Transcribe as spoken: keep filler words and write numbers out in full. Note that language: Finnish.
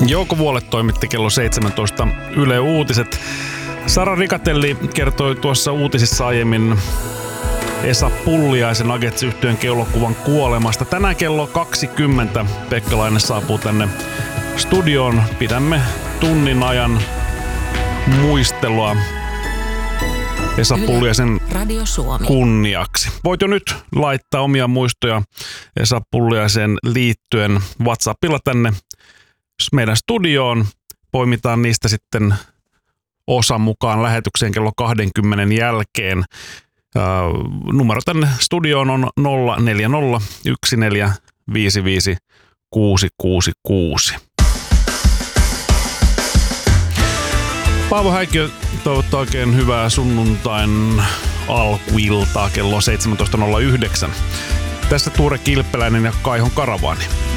Jouko Vuolet toimitti kello seitsemäntoista Yle Uutiset. Sara Rikatelli kertoi tuossa uutisissa aiemmin Esa Pulliaisen Nuggets-yhtyeen keulokuvan kuolemasta. Tänään kello kaksikymmentä Pekkalainen saapuu tänne studioon. Pidämme tunnin ajan muistelua Esa Yle Pulliaisen Radio Suomi kunniaksi. Voit jo nyt laittaa omia muistoja Esa Pulliaisen liittyen WhatsAppilla tänne meidän studioon. Poimitaan niistä sitten osa mukaan lähetykseen kello kaksikymmentä jälkeen. Uh, numero tänne studioon on nolla neljä nolla yksi neljä viisi viisi kuusi kuusi kuusi. Paavo Häikkiö toivottaa oikein hyvää sunnuntain alkuiltaa kello seitsemäntoista nolla yhdeksän. Tässä Tuure Kilpeläinen ja Kaihon Karavaani.